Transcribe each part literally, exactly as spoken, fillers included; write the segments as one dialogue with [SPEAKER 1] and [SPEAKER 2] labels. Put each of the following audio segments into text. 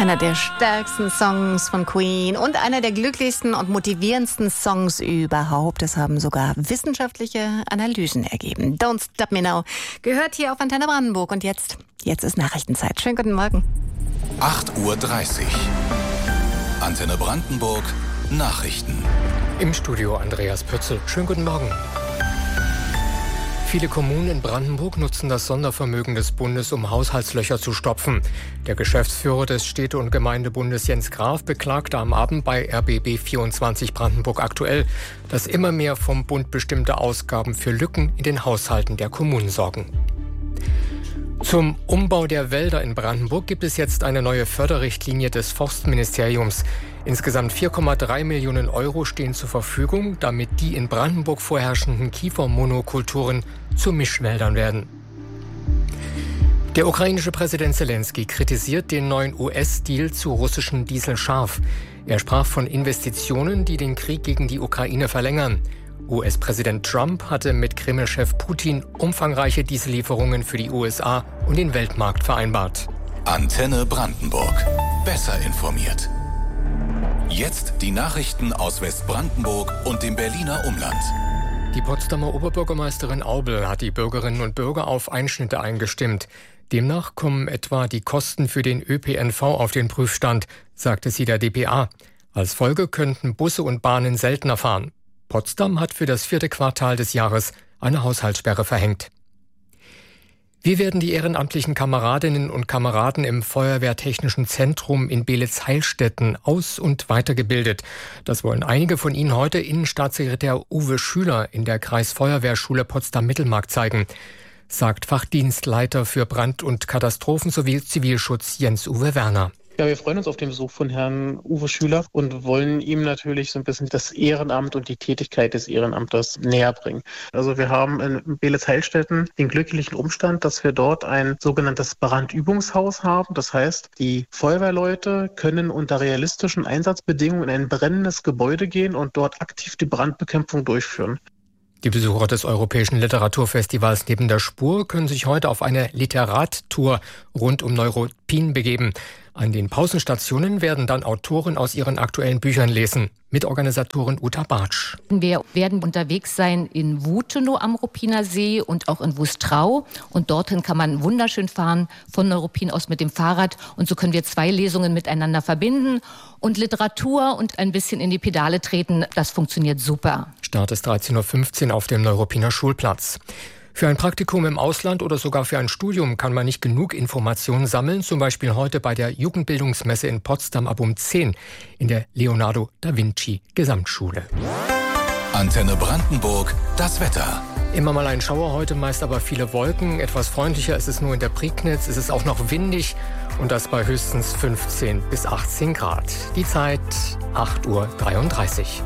[SPEAKER 1] Einer der stärksten Songs von Queen und einer der glücklichsten und motivierendsten Songs überhaupt. Das haben sogar wissenschaftliche Analysen ergeben. Don't Stop Me Now gehört hier auf Antenne Brandenburg. Und jetzt, jetzt ist Nachrichtenzeit. Schönen guten Morgen.
[SPEAKER 2] acht Uhr dreißig. Antenne Brandenburg. Nachrichten.
[SPEAKER 3] Im Studio Andreas Pützel. Schönen guten Morgen. Viele Kommunen in Brandenburg nutzen das Sondervermögen des Bundes, um Haushaltslöcher zu stopfen. Der Geschäftsführer des Städte- und Gemeindebundes Jens Graf beklagte am Abend bei R B B vierundzwanzig Brandenburg aktuell, dass immer mehr vom Bund bestimmte Ausgaben für Lücken in den Haushalten der Kommunen sorgen. Zum Umbau der Wälder in Brandenburg gibt es jetzt eine neue Förderrichtlinie des Forstministeriums. Insgesamt vier Komma drei Millionen Euro stehen zur Verfügung, damit die in Brandenburg vorherrschenden Kiefermonokulturen zu Mischwäldern werden. Der ukrainische Präsident Selenskyj kritisiert den neuen U S-Deal zu russischen Diesel scharf. Er sprach von Investitionen, die den Krieg gegen die Ukraine verlängern. U S-Präsident Trump hatte mit Kreml-Chef Putin umfangreiche Diesellieferungen für die U S A und den Weltmarkt vereinbart.
[SPEAKER 2] Antenne Brandenburg. Besser informiert. Jetzt die Nachrichten aus Westbrandenburg und dem Berliner Umland.
[SPEAKER 3] Die Potsdamer Oberbürgermeisterin Aubel hat die Bürgerinnen und Bürger auf Einschnitte eingestimmt. Demnach kommen etwa die Kosten für den Ö P N V auf den Prüfstand, sagte sie der D P A. Als Folge könnten Busse und Bahnen seltener fahren. Potsdam hat für das vierte Quartal des Jahres eine Haushaltssperre verhängt. Wie werden die ehrenamtlichen Kameradinnen und Kameraden im Feuerwehrtechnischen Zentrum in Beelitz-Heilstätten aus- und weitergebildet? Das wollen einige von ihnen heute Innenstaatssekretär Uwe Schüler in der Kreisfeuerwehrschule Potsdam-Mittelmark zeigen, sagt Fachdienstleiter für Brand- und Katastrophen- sowie Zivilschutz Jens-Uwe Werner.
[SPEAKER 4] Ja, wir freuen uns auf den Besuch von Herrn Uwe Schüler und wollen ihm natürlich so ein bisschen das Ehrenamt und die Tätigkeit des Ehrenamtes näher bringen. Also wir haben in Beelitz-Heilstätten den glücklichen Umstand, dass wir dort ein sogenanntes Brandübungshaus haben. Das heißt, die Feuerwehrleute können unter realistischen Einsatzbedingungen in ein brennendes Gebäude gehen und dort aktiv die Brandbekämpfung durchführen.
[SPEAKER 3] Die Besucher des Europäischen Literaturfestivals Neben der Spur können sich heute auf eine Literattour rund um Neuruppin begeben. An den Pausenstationen werden dann Autoren aus ihren aktuellen Büchern lesen. Mitorganisatorin Uta Bartsch.
[SPEAKER 5] Wir werden unterwegs sein in Wutenow am Ruppiner See und auch in Wustrau. Und dorthin kann man wunderschön fahren von Neuruppin aus mit dem Fahrrad. Und so können wir zwei Lesungen miteinander verbinden. Und Literatur und ein bisschen in die Pedale treten, das funktioniert super.
[SPEAKER 3] Start ist dreizehn Uhr fünfzehn auf dem Neuruppiner Schulplatz. Für ein Praktikum im Ausland oder sogar für ein Studium kann man nicht genug Informationen sammeln, zum Beispiel heute bei der Jugendbildungsmesse in Potsdam ab um zehn in der Leonardo da Vinci Gesamtschule.
[SPEAKER 2] Antenne Brandenburg, das Wetter.
[SPEAKER 3] Immer mal ein Schauer heute, meist aber viele Wolken. Etwas freundlicher ist es nur in der Prignitz. Es ist auch noch windig und das bei höchstens fünfzehn bis achtzehn Grad. Die Zeit acht Uhr dreiunddreißig.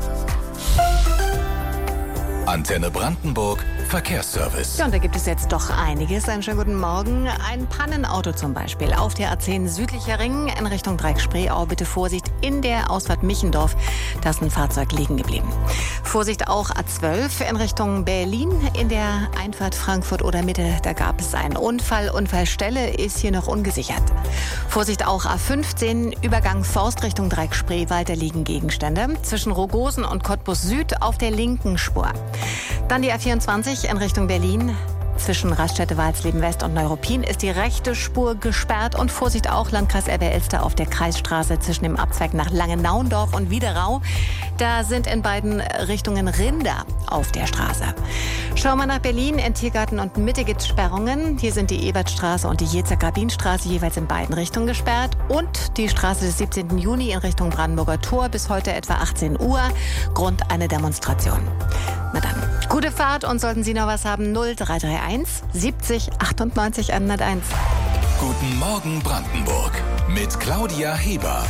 [SPEAKER 2] Antenne Brandenburg, Verkehrsservice.
[SPEAKER 1] Ja, und da gibt es jetzt doch einiges. Einen schönen guten Morgen. Ein Pannenauto zum Beispiel auf der A zehn südlicher Ring in Richtung Dreieck-Spreeau. Bitte Vorsicht in der Ausfahrt Michendorf. Da ist ein Fahrzeug liegen geblieben. Vorsicht auch A zwölf in Richtung Berlin in der Einfahrt Frankfurt oder Mitte. Da gab es einen Unfall. Unfallstelle ist hier noch ungesichert. Vorsicht auch A fünfzehn Übergang Forst Richtung Dreieck-Spreewald. Da liegen Gegenstände. Zwischen Rogosen und Cottbus Süd auf der linken Spur. Dann die A vierundzwanzig in Richtung Berlin. Zwischen Raststätte Walsleben West und Neuruppin ist die rechte Spur gesperrt. Und Vorsicht auch Landkreis Elbe-Elster auf der Kreisstraße zwischen dem Abzweig nach Langenauendorf und Wiederau. Da sind in beiden Richtungen Rinder auf der Straße. Schauen wir nach Berlin. In Tiergarten und Mitte gibt es Sperrungen. Hier sind die Ebertstraße und die Jezer-Grabin-Straße jeweils in beiden Richtungen gesperrt. Und die Straße des siebzehnten Juni in Richtung Brandenburger Tor bis heute etwa achtzehn Uhr. Grund eine Demonstration. Na dann, gute Fahrt und sollten Sie noch was haben, null drei drei eins siebzig achtundneunzig hunderteins.
[SPEAKER 2] Guten Morgen Brandenburg mit Claudia Heber.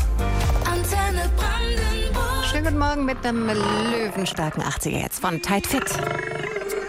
[SPEAKER 1] Antenne Brandenburg. Schönen guten Morgen mit einem löwenstarken achtziger jetzt von Tight Fit.